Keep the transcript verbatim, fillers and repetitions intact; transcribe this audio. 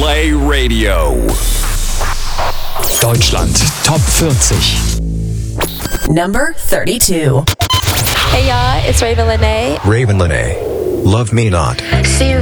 Play Radio. Deutschland Top vierzig. Number thirty-two. Hey y'all, it's Raven Lene. Raven Lene. Love Me Not. See you